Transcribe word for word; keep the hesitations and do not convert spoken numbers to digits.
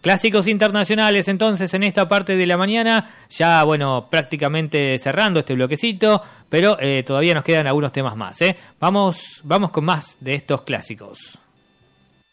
Clásicos internacionales entonces en esta parte de la mañana, ya bueno, prácticamente cerrando este bloquecito, pero eh, todavía nos quedan algunos temas más, ¿eh? Vamos, vamos con más de estos clásicos.